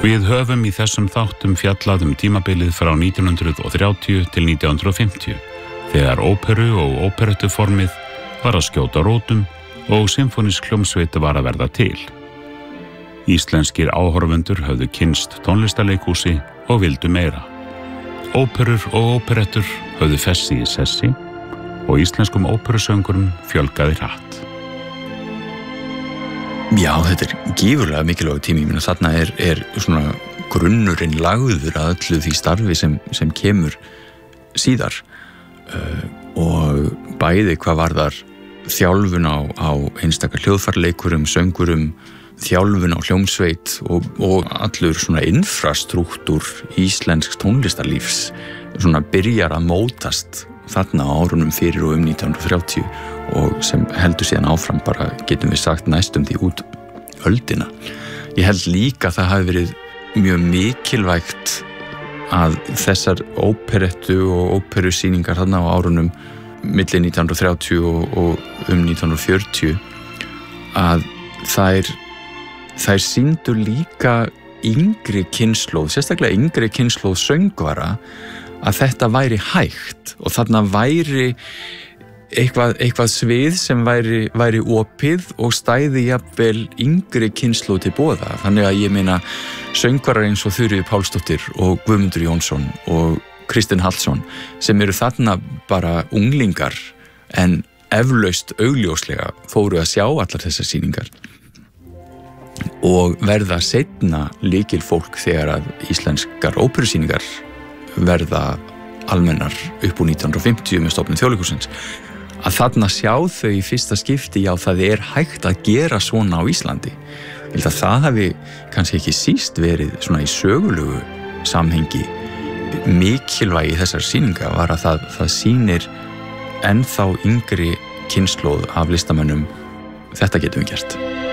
Við höfum í þessum þáttum fjallað tímabilið frá 1930 til 1950, þegar óperu og óperettuformið var að skjóta rótum og symfónísk hljómsveit var að verða til. Íslenskir áhorfendur höfðu kynnst tónlistarleikhúsi og vildu meira. Óperur og óperettur höfðu fessi í sessi og íslenskum óperusöngurum fjölgaði hratt. Já, þetta gífurlega mikilvægur tími. Þarna er svona grunnurinn lagður að öllu því starfi sem kemur síðar og bæði hvað varðar þjálfun á einstakar hljóðfæraleikurum, söngurum, þjálfun á hljómsveit og allur svona infrastruktúr íslensks tónlistarlífs svona byrjar að mótast þarna á árunum fyrir og 1930 og sem heldur síðan áfram bara, getum við sagt, næstum því út öldina. Ég held líka að það hafi verið mjög mikilvægt að þessar óperettu og óperusýningar þarna á árunum milli 1930 og 1940 að þær sýndu líka yngri kynslóð, sérstaklega yngri kynslóð söngvara að þetta væri hægt og þarna væri eitthvað svið sem væri opið og stæði jafnvel yngri kynslóð til boða. Þannig að ég meina söngvarar eins og Þuríður Pálsdóttir og Guðmundur Jónsson og Kristinn Hallsson sem eru þarna bara unglingar en eflaust augljóslega fóru að sjá allar þessar sýningar og verða seinna lykilfólk þegar að íslenskar óperusýningar verða almennar upp úr 1950 með stofnun Þjóðleikhússins. Að þarna sjá þau í fyrsta skipti, já, það er hægt að gera svona á Íslandi. Ég held að það hafi kannski ekki síst verið svona í sögulegu samhengi. Mikilvægi þessar sýninga var að það sýnir ennþá yngri kynslóð af listamönnum. Þetta getum við gert.